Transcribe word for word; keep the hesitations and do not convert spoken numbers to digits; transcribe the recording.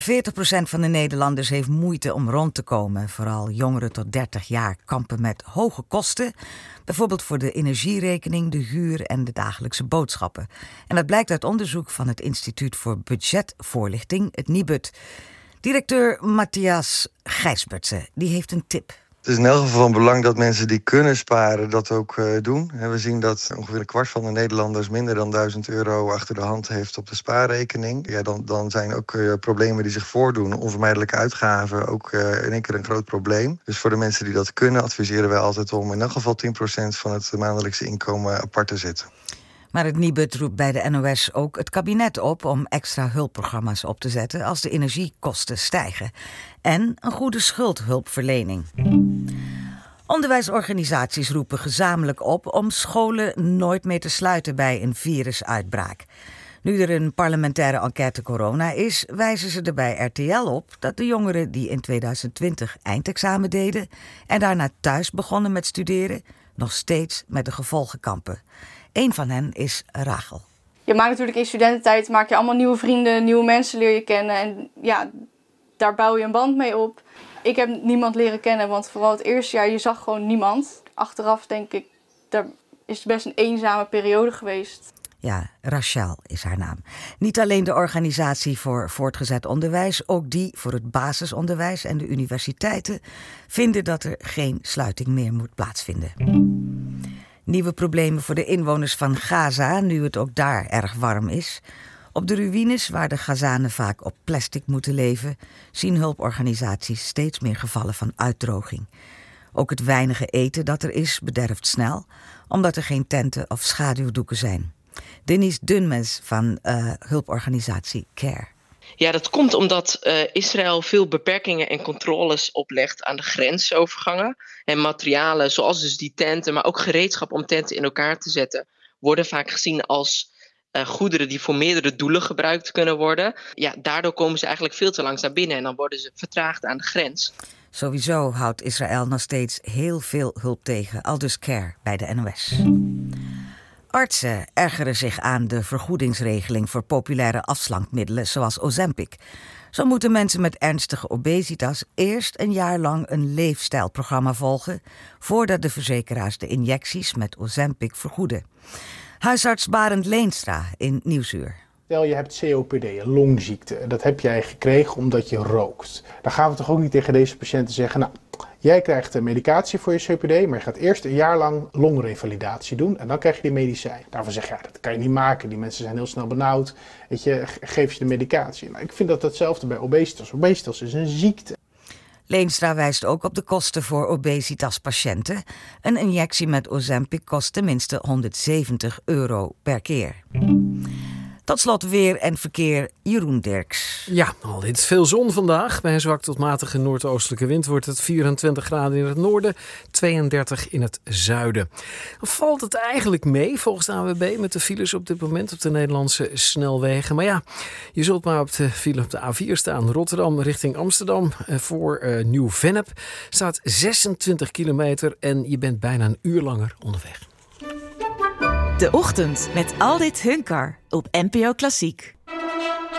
veertig procent van de Nederlanders heeft moeite om rond te komen. Vooral jongeren tot dertig jaar kampen met hoge kosten. Bijvoorbeeld voor de energierekening, de huur en de dagelijkse boodschappen. En dat blijkt uit onderzoek van het Instituut voor Budgetvoorlichting, het Nibud. Directeur Matthias Gijsbertse, die heeft een tip. Het is in elk geval van belang dat mensen die kunnen sparen dat ook uh, doen. En we zien dat ongeveer een kwart van de Nederlanders minder dan duizend euro achter de hand heeft op de spaarrekening. Ja, dan, dan zijn ook uh, problemen die zich voordoen, onvermijdelijke uitgaven, ook uh, in één keer een groot probleem. Dus voor de mensen die dat kunnen, adviseren wij altijd om in elk geval tien procent van het maandelijkse inkomen apart te zetten. Maar het Nibud roept bij de N O S ook het kabinet op om extra hulpprogramma's op te zetten als de energiekosten stijgen. En een goede schuldhulpverlening. Onderwijsorganisaties roepen gezamenlijk op om scholen nooit meer te sluiten bij een virusuitbraak. Nu er een parlementaire enquête corona is, wijzen ze er bij R T L op dat de jongeren die in tweeduizend twintig eindexamen deden en daarna thuis begonnen met studeren, nog steeds met de gevolgen kampen. Eén van hen is Rachel. Je maakt natuurlijk in studententijd maak je allemaal nieuwe vrienden, nieuwe mensen leer je kennen. En ja, daar bouw je een band mee op. Ik heb niemand leren kennen, want vooral het eerste jaar, je zag gewoon niemand. Achteraf denk ik, daar is het best een eenzame periode geweest. Ja, Rachel is haar naam. Niet alleen de organisatie voor voortgezet onderwijs, ook die voor het basisonderwijs en de universiteiten vinden dat er geen sluiting meer moet plaatsvinden. Nieuwe problemen voor de inwoners van Gaza, nu het ook daar erg warm is. Op de ruïnes, waar de Gazanen vaak op plastic moeten leven, zien hulporganisaties steeds meer gevallen van uitdroging. Ook het weinige eten dat er is, bederft snel, omdat er geen tenten of schaduwdoeken zijn. Denise Dunmes van uh, hulporganisatie CARE. Ja, dat komt omdat uh, Israël veel beperkingen en controles oplegt aan de grensovergangen. En materialen zoals dus die tenten, maar ook gereedschap om tenten in elkaar te zetten, worden vaak gezien als uh, goederen die voor meerdere doelen gebruikt kunnen worden. Ja, daardoor komen ze eigenlijk veel te langzaam binnen en dan worden ze vertraagd aan de grens. Sowieso houdt Israël nog steeds heel veel hulp tegen, aldus CARE bij de N O S. Artsen ergeren zich aan de vergoedingsregeling voor populaire afslankmiddelen zoals Ozempic. Zo moeten mensen met ernstige obesitas eerst een jaar lang een leefstijlprogramma volgen voordat de verzekeraars de injecties met Ozempic vergoeden. Huisarts Barend Leenstra in Nieuwsuur. Stel je hebt C O P D, een longziekte. Dat heb jij gekregen omdat je rookt. Dan gaan we toch ook niet tegen deze patiënten zeggen, nou, jij krijgt een medicatie voor je C O P D, maar je gaat eerst een jaar lang longrevalidatie doen en dan krijg je die medicijn. Daarvan zeg je, ja, dat kan je niet maken. Die mensen zijn heel snel benauwd. Weet je, geef je de medicatie. Nou, ik vind dat hetzelfde bij obesitas. Obesitas is een ziekte. Leenstra wijst ook op de kosten voor obesitas-patiënten. Een injectie met Ozempic kost tenminste honderdzeventig euro per keer. Tot slot weer en verkeer, Jeroen Dirks. Ja, al is veel zon vandaag. Bij een zwak tot matige noordoostelijke wind wordt het vierentwintig graden in het noorden, tweeëndertig in het zuiden. Valt het eigenlijk mee volgens de A N W B met de files op dit moment op de Nederlandse snelwegen? Maar ja, je zult maar op de file op de A vier staan. Rotterdam richting Amsterdam voor uh, Nieuw-Vennep staat zesentwintig kilometer en je bent bijna een uur langer onderweg. De Ochtend met Aldit Hunkar op N P O Klassiek.